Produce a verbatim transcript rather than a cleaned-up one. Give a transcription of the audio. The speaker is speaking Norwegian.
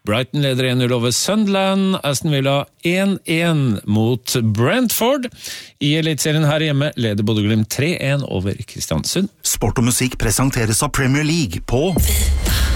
Brighton leder en null over Sunderland, Aston Villa en en mot Brentford. I elitserien her hjemme leder Bodø Glimt tre en over Kristiansund. Sport og musikk presenteres av Premier League på